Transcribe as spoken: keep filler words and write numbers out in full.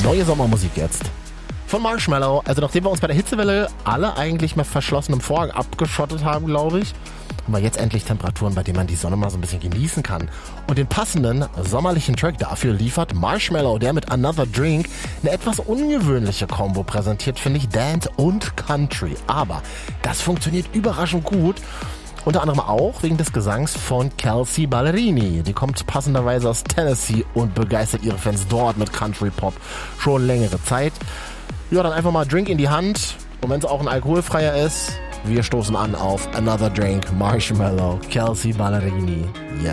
Neue Sommermusik jetzt. Von Marshmello. Also nachdem wir uns bei der Hitzewelle alle eigentlich mit verschlossenem Vorhang abgeschottet haben, glaube ich, haben wir jetzt endlich Temperaturen, bei denen man die Sonne mal so ein bisschen genießen kann. Und den passenden sommerlichen Track dafür liefert Marshmello, der mit Another Drink eine etwas ungewöhnliche Kombo präsentiert, finde ich, Dance und Country. Aber das funktioniert überraschend gut. Unter anderem auch wegen des Gesangs von Kelsea Ballerini. Die kommt passenderweise aus Tennessee und begeistert ihre Fans dort mit Country Pop schon längere Zeit. Ja, dann einfach mal Drink in die Hand. Und wenn es auch ein alkoholfreier ist, wir stoßen an auf Another Drink, Marshmello, Kelsea Ballerini. Yes.